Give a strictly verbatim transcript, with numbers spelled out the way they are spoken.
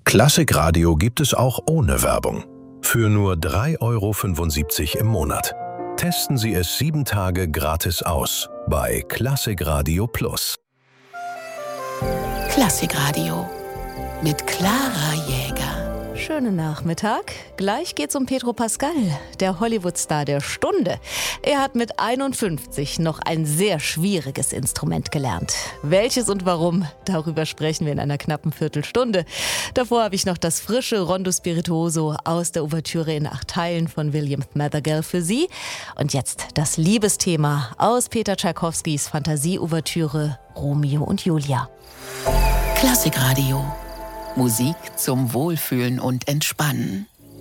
Klassikradio gibt es auch ohne Werbung. Für nur drei Euro fünfundsiebzig im Monat. Testen Sie es sieben Tage gratis aus bei Klassikradio Plus. Klassikradio mit Clara Jäger. Schönen Nachmittag. Gleich geht's um Pedro Pascal, der Hollywood-Star der Stunde. Er hat mit einundfünfzig noch ein sehr schwieriges Instrument gelernt. Welches und warum, darüber sprechen wir in einer knappen Viertelstunde. Davor habe ich noch das frische Rondo Spirituoso aus der Ouvertüre in acht Teilen von William Fothergill für Sie. Und jetzt das Liebesthema aus Peter Tschaikowskis Fantasie-Ouvertüre Romeo und Julia. Klassikradio. Musik zum Wohlfühlen und Entspannen.